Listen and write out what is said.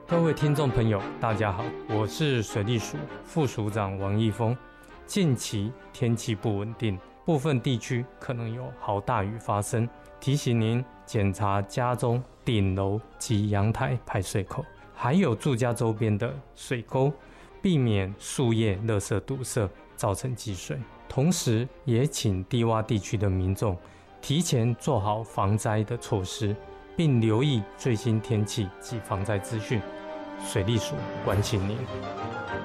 各位听众朋友，大家好，我是水利署副署长王义峰。近期天气不稳定，部分地区可能有豪大雨发生，提醒您检查家中顶楼及阳台排水口，还有住家周边的水沟，避免树叶、垃圾堵塞，造成积水。同时，也请低洼地区的民众提前做好防灾的措施，并留意最新天气及防灾资讯。水利署关心您。